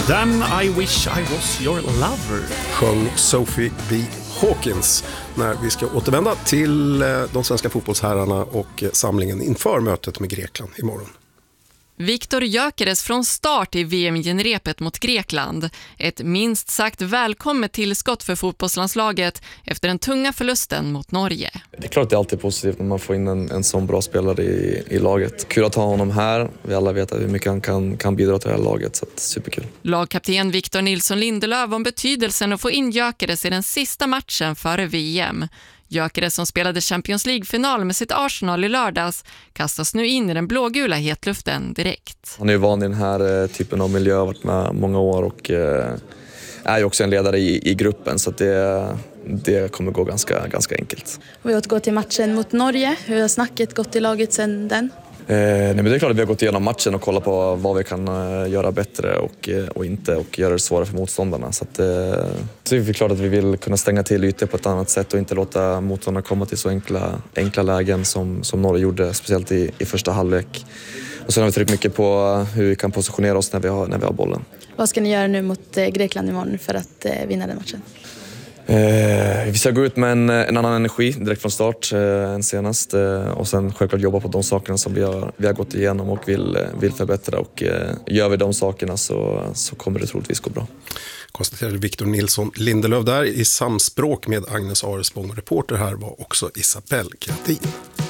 Then I wish I was your lover, sjöng Sophie B. Hawkins när vi ska återvända till de svenska fotbollsherrarna och samlingen inför mötet med Grekland imorgon. Viktor Gyökeres från start i VM-genrepet mot Grekland. Ett minst sagt välkommet tillskott för fotbollslandslaget efter den tunga förlusten mot Norge. Det är klart att det är alltid positivt när man får in en sån bra spelare i laget. Kul att ha honom här. Vi alla vet hur mycket han kan bidra till det här laget, så superkul. Lagkapten Victor Nilsson Lindelöf om betydelsen att få in Gyökeres i den sista matchen före VM. Gyökeres som spelade Champions League-final med sitt Arsenal i lördags kastas nu in i den blågula hetluften direkt. Han är ju van i den här typen av miljö, har varit med många år och är ju också en ledare i gruppen, så att det kommer gå ganska enkelt. Vi har gått till matchen mot Norge. Hur har snacket gått i laget sedan den? Nej, men det är klart att vi har gått igenom matchen och kollat på vad vi kan göra bättre och inte, och göra det svårare för motståndarna. Så det är klart att vi vill kunna stänga till ytor på ett annat sätt och inte låta motståndarna komma till så enkla lägen som Norge gjorde, speciellt i första halvlek. Och sen har vi tryckt mycket på hur vi kan positionera oss när vi har bollen. Vad ska ni göra nu mot Grekland imorgon för att vinna den matchen? Vi ska gå ut med en annan energi direkt från start än senast, och sen självklart jobba på de sakerna som vi har gått igenom och vill förbättra, och gör vi de sakerna så kommer det troligtvis gå bra. Konstaterade Victor Nilsson Lindelöf där i samspråk med Agnes Aresbom, och reporter här var också Isabelle Gradin.